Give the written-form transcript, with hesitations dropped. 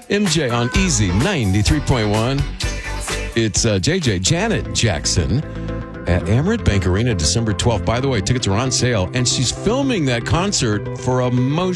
MJ on Easy 93.1. It's Janet Jackson at Amerant Bank Arena, December 12th. By the way, tickets are on sale, and she's filming that concert for a